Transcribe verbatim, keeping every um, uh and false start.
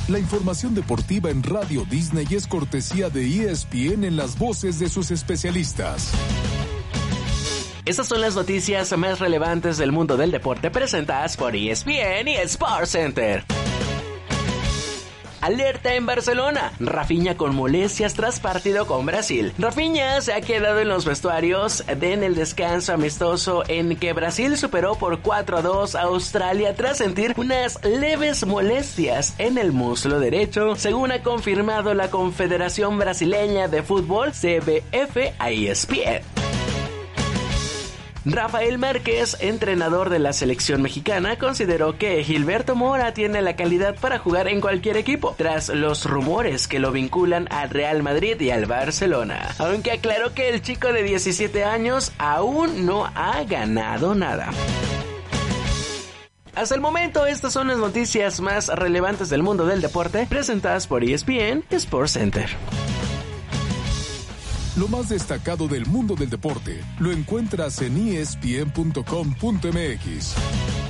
La información deportiva en Radio Disney es cortesía de E S P N en las voces de sus especialistas. Estas son las noticias más relevantes del mundo del deporte presentadas por E S P N y Sports Center. Alerta en Barcelona. Rafinha con molestias tras partido con Brasil. Rafinha se ha quedado en los vestuarios de en el descanso amistoso en que Brasil superó por cuatro a dos a Australia tras sentir unas leves molestias en el muslo derecho, según ha confirmado la Confederación Brasileña de Fútbol C B F a E S P N. Rafael Márquez, entrenador de la selección mexicana, consideró que Gilberto Mora tiene la calidad para jugar en cualquier equipo, tras los rumores que lo vinculan al Real Madrid y al Barcelona, aunque aclaró que el chico de diecisiete años aún no ha ganado nada. Hasta el momento, estas son las noticias más relevantes del mundo del deporte, presentadas por E S P N Sports Center. Lo más destacado del mundo del deporte lo encuentras en E S P N punto com punto M X.